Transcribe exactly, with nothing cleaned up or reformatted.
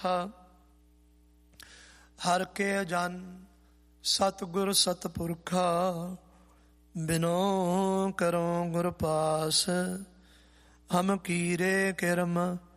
ਲੇਖਾ। ਹਰ ਕੇ ਜਨ ਸਤਿਗੁਰ ਸਤਿਪੁਰਖਾ, ਬਿਨੋ ਕਰੋ ਗੁਰ ਪਾਸ। ਹਮ ਕੀਰੇ ਕਿਰਮ